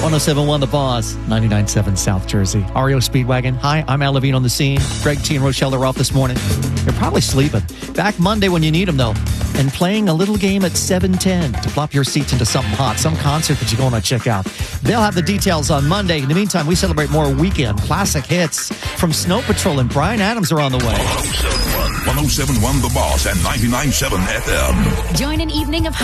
107.1 The Boss, 99.7 South Jersey. REO Speedwagon. Hi, I'm Al Levine on the scene. Greg T and Rochelle are off this morning. They're probably sleeping. Back Monday when you need them, though. And playing a little game at 7:10 to plop your seats into something hot, some concert that you're going to check out. They'll have the details on Monday. In the meantime, we celebrate more weekend classic hits from Snow Patrol, and Bryan Adams are on the way. 107.1 The Boss and 99.7 FM. Join an evening of